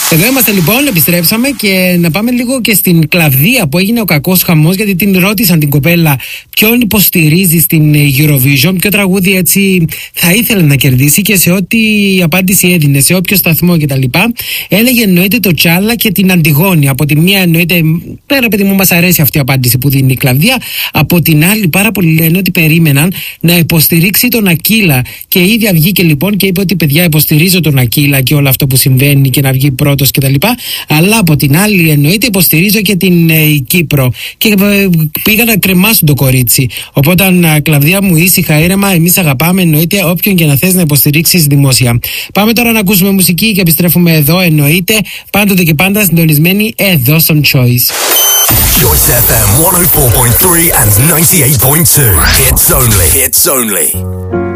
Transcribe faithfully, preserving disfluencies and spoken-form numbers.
Εδώ είμαστε λοιπόν, επιστρέψαμε και να πάμε λίγο και στην Κλαβδία που έγινε ο κακός χαμός, γιατί την ρώτησαν την κοπέλα ποιον υποστηρίζει στην Eurovision, ποιο τραγούδι έτσι θα ήθελε να κερδίσει και σε ό,τι απάντηση έδινε, σε όποιο σταθμό κτλ. Έλεγε εννοείται το Τσάλα και την Αντιγόνη. Από τη μία εννοείται, πέρα παιδί μου, μας αρέσει αυτή η απάντηση που δίνει η Κλαβδία. Από την άλλη, πάρα πολλοί λένε ότι περίμεναν να υποστηρίξει τον Ακύλα. Και η ίδια βγήκε λοιπόν και είπε ότι παιδιά, υποστηρίζω τον Ακύλα και όλο αυτό που συμβαίνει και να βγει πρώτος κτλ. Αλλά από την άλλη, εννοείται, υποστηρίζω και την ε, Κύπρο. Και ε, πήγα να κρεμάσουν το κορίτσι. Οπότε, ε, Κλαβδία μου, ήσυχα, ήρεμα, εμείς αγαπάμε, εννοείται, όποιον και να θες να υποστηρίξεις δημόσια. Πάμε τώρα να ακούσουμε μουσική και επιστρέφουμε εδώ, εννοείται, πάντοτε και πάντα συντονισμένοι εδώ στον Choice. Choice εφ εμ εκατό τέσσερα κόμμα τρία and ninety-eight point two. Hits only. Hits only.